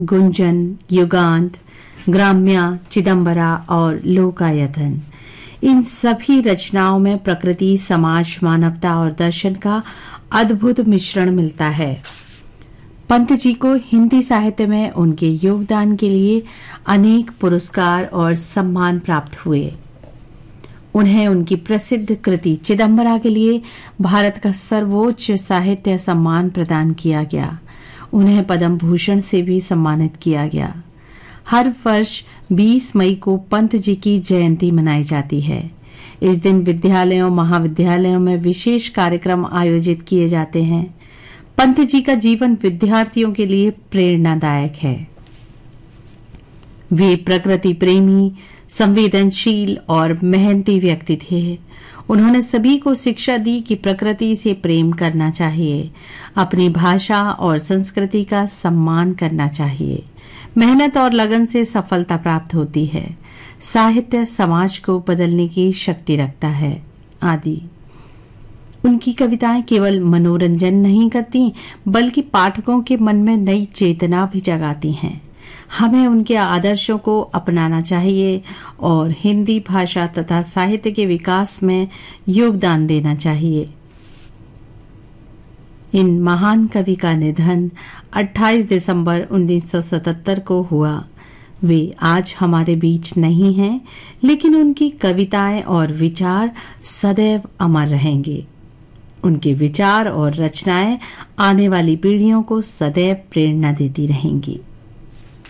गुंजन, युगांत, ग्राम्या, चिदंबरा और लोकायतन। इन सभी रचनाओं में प्रकृति, समाज, मानवता और दर्शन का अद्भुत मिश्रण मिलता है। पंत जी को हिंदी साहित्य में उनके योगदान के लिए अनेक पुरस्कार और सम्मान प्राप्त हुए। उन्हें उनकी प्रसिद्ध कृति चिदंबरा के लिए भारत का सर्वोच्च साहित्य सम्मान प्रदान किया गया। उन्हें पद्म भूषण से भी सम्मानित किया गया। हर वर्ष 20 मई को पंत जी की जयंती मनाई जाती है। इस दिन विद्यालयों, महाविद्यालयों में विशेष कार्यक्रम आयोजित किए जाते हैं। पंत जी का जीवन विद्यार्थियों के लिए प्रेरणादायक है। वे प्रकृति प्रेमी, संवेदनशील और मेहनती व्यक्ति थे। उन्होंने सभी को शिक्षा दी कि प्रकृति से प्रेम करना चाहिए, अपनी भाषा और संस्कृति का सम्मान करना चाहिए। मेहनत और लगन से सफलता प्राप्त होती है। साहित्य समाज को बदलने की शक्ति रखता है आदि। उनकी कविताएं केवल मनोरंजन नहीं करती, बल्कि पाठकों के मन में नई चेतना भी जगाती हैं। हमें उनके आदर्शों को अपनाना चाहिए और हिंदी भाषा तथा साहित्य के विकास में योगदान देना चाहिए। इन महान कवि का निधन 28 दिसंबर 1977 को हुआ। वे आज हमारे बीच नहीं हैं, लेकिन उनकी कविताएं और विचार सदैव अमर रहेंगे। उनके विचार और रचनाएं आने वाली पीढ़ियों को सदैव प्रेरणा देती रहेंगी।